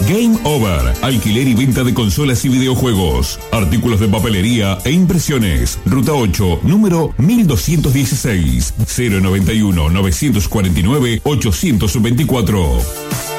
Game Over, alquiler y venta de consolas y videojuegos, artículos de papelería e impresiones. Ruta 8, número 1216, 091 949 824.